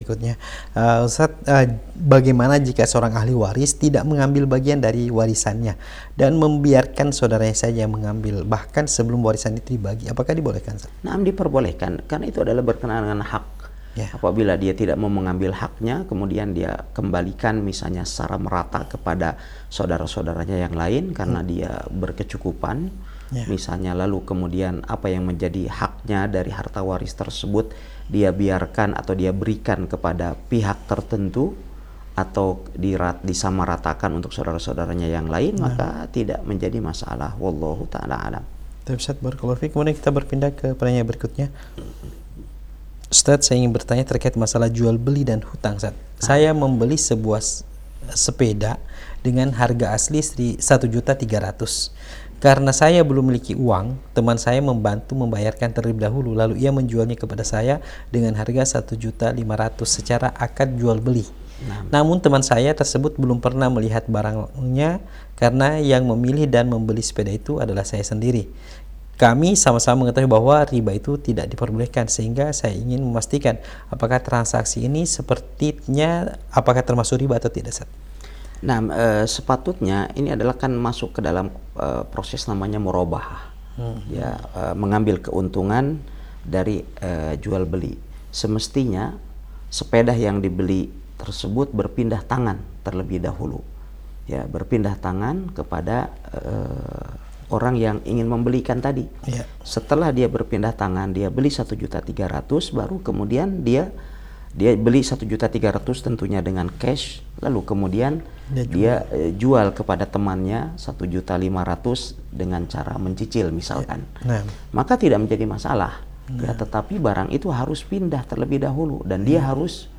berikutnya. Ustadz, bagaimana jika seorang ahli waris tidak mengambil bagian dari warisannya dan membiarkan saudaranya saja yang mengambil, bahkan sebelum warisan itu dibagi? Apakah dibolehkan, Ustadz? Nah, diperbolehkan, karena itu adalah berkenaan dengan hak. Apabila dia tidak mau mengambil haknya, kemudian dia kembalikan misalnya secara merata kepada saudara-saudaranya yang lain karena dia berkecukupan, misalnya, lalu kemudian apa yang menjadi haknya dari harta waris tersebut dia biarkan atau dia berikan kepada pihak tertentu atau disamaratakan untuk saudara-saudaranya yang lain, maka tidak menjadi masalah. Wallahu ta'ala alam. Ustadz, barakallahu fiik. Kemudian kita berpindah ke pertanyaan berikutnya. Ustadz, saya ingin bertanya terkait masalah jual beli dan hutang, Ustadz. Saya membeli sebuah sepeda dengan harga asli 1.300.000. Karena saya belum memiliki uang, teman saya membantu membayarkan terlebih dahulu, lalu ia menjualnya kepada saya dengan harga 1.500.000 secara akad jual beli. Namun teman saya tersebut belum pernah melihat barangnya karena yang memilih dan membeli sepeda itu adalah saya sendiri. Kami sama-sama mengetahui bahwa riba itu tidak diperbolehkan, sehingga saya ingin memastikan apakah transaksi ini sepertinya apakah termasuk riba atau tidak, Ustaz? Nah, sepatutnya ini adalah kan masuk ke dalam proses namanya murabahah, mengambil keuntungan dari jual beli. Semestinya sepeda yang dibeli tersebut berpindah tangan terlebih dahulu, berpindah tangan kepada orang yang ingin membelikan tadi. Setelah dia berpindah tangan, dia beli 1.300.000, baru kemudian dia beli 1.300.000 tentunya dengan cash, lalu kemudian dia jual kepada temannya 1.500.000 dengan cara mencicil misalkan. Maka tidak menjadi masalah. Tetapi barang itu harus pindah terlebih dahulu dan dia harus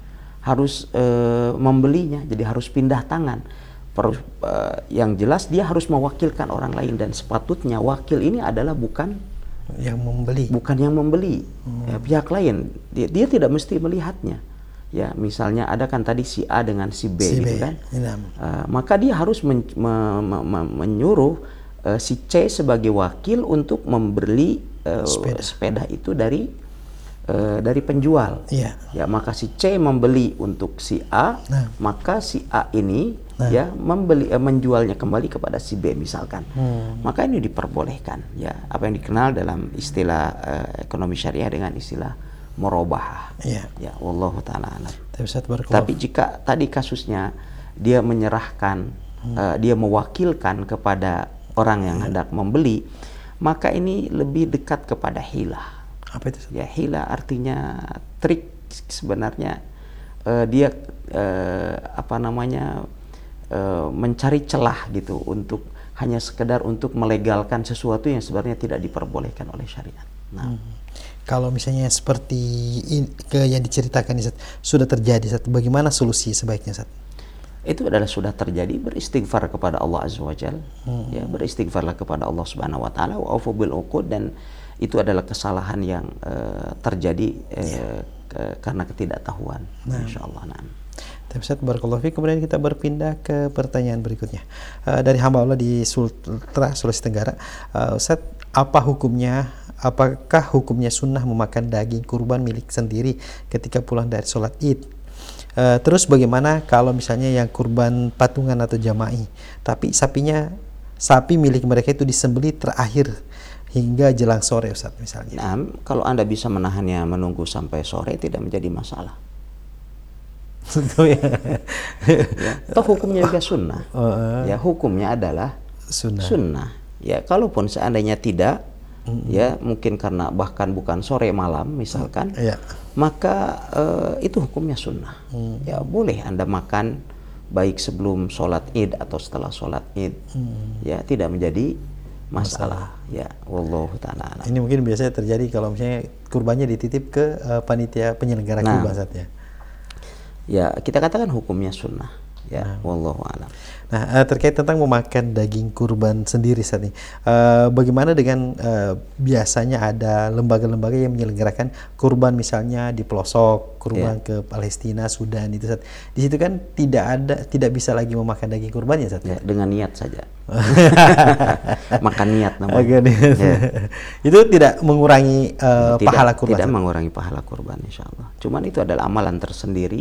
membelinya, jadi harus pindah tangan. Yang jelas dia harus mewakilkan orang lain, dan sepatutnya wakil ini adalah bukan yang membeli, pihak lain. Dia tidak mesti melihatnya. Misalnya ada kan tadi si A dengan si B, gitu kan. Maka dia harus menyuruh si C sebagai wakil untuk membeli sepeda itu dari penjual. Maka si C membeli untuk si A, maka si A ini menjualnya kembali kepada si B misalkan. Maka ini diperbolehkan, apa yang dikenal dalam istilah ekonomi syariah dengan istilah murabahah. Wallahu ta'ala alam. Tapi jika tadi kasusnya dia menyerahkan, dia mewakilkan kepada orang yang hendak membeli, maka ini lebih dekat kepada hilah. Apa itu? Hilah artinya trik sebenarnya. Dia mencari celah gitu, untuk hanya sekedar untuk melegalkan sesuatu yang sebenarnya tidak diperbolehkan oleh syariat. Kalau misalnya seperti yang diceritakan, Ustaz, sudah terjadi, Ustaz, bagaimana solusi sebaiknya, Ustaz? Itu adalah sudah terjadi, beristighfar kepada Allah Azza wa Jalla. Beristighfarlah kepada Allah Subhanahu wa taala, wa aufu bil uqud, dan itu adalah kesalahan yang terjadi karena ketidaktahuan. Insyaallah. Ustaz, barakallahu fiik. Kemudian kita berpindah ke pertanyaan berikutnya. Dari hamba Allah di Sultra, Sulawesi Tenggara. Ustaz, apakah hukumnya sunnah memakan daging kurban milik sendiri ketika pulang dari sholat Id? Terus bagaimana kalau misalnya yang kurban patungan atau jama'i, tapi sapi milik mereka itu disembelih terakhir hingga jelang sore, Ustaz, misalnya? Kalau Anda bisa menahannya menunggu sampai sore, tidak menjadi masalah. Toh hukumnya juga sunnah. Hukumnya adalah sunnah. Kalaupun seandainya tidak, mungkin karena bahkan bukan sore malam misalkan, maka itu hukumnya sunnah. Boleh Anda makan baik sebelum sholat Id atau setelah sholat Id, tidak menjadi masalah. Wallahu ta'ala alam. Ini mungkin biasanya terjadi kalau misalnya kurbannya dititip ke panitia penyelenggara kurban, saatnya. Kita katakan hukumnya sunnah. Wallahu a'lam. Nah, terkait tentang memakan daging kurban sendiri saat ini, bagaimana dengan biasanya ada lembaga-lembaga yang menyelenggarakan kurban, misalnya di pelosok, kurban ke Palestina, Sudan itu, Ustaz. Di situ kan tidak bisa lagi memakan daging kurbannya, Ustaz. Dengan niat saja. Makan niat namanya. Itu tidak mengurangi pahala kurban. Tidak mengurangi pahala kurban, insyaallah. Cuman itu adalah amalan tersendiri